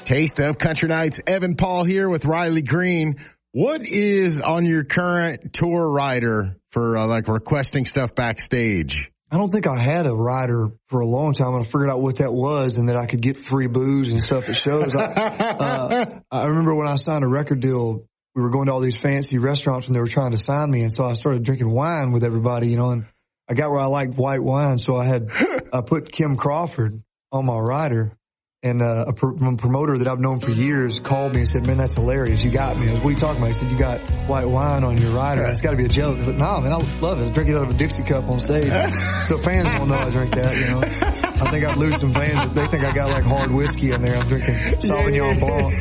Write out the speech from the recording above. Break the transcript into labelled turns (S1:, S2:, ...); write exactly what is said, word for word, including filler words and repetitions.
S1: Taste of Country Nights. Evan Paul here with Riley Green. What is on your current tour rider for uh, like requesting stuff backstage?
S2: I don't think I had a rider for a long time. I figured out what that was and that I could get free booze and stuff at shows. I, uh, I remember when I signed a record deal, we were going to all these fancy restaurants and they were trying to sign me. And so I started drinking wine with everybody, you know, and I got where I liked white wine. So I had, I put Kim Crawford on my rider. And uh, a, pr- a promoter that I've known for years called me and said, man, that's hilarious. You got me. What are you talking about? He said, you got white wine on your rider. It's got to be a joke. I said, nah, man, I love it. I drink it out of a Dixie cup on stage. So fans don't know I drink that, you know. I think I'd lose some fans if they think I got like hard whiskey in there. I'm drinking Sauvignon Blanc.